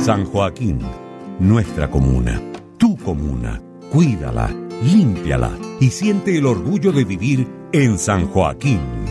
San Joaquín, nuestra comuna, tu comuna. Cuídala, límpiala y siente el orgullo de vivir en San Joaquín.